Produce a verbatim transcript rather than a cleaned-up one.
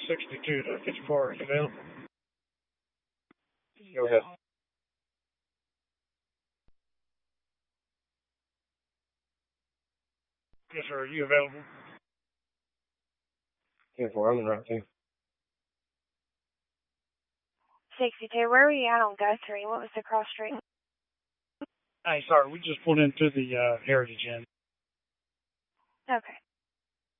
sixty-two to fifty-four. Are you available? Go ahead. Yes, sir. Are you available? ten four. I'm in route two. sixty-two. Where were you at on Guthrie? What was the cross street? Hey, sorry. We just pulled into the uh, Heritage Inn. Okay.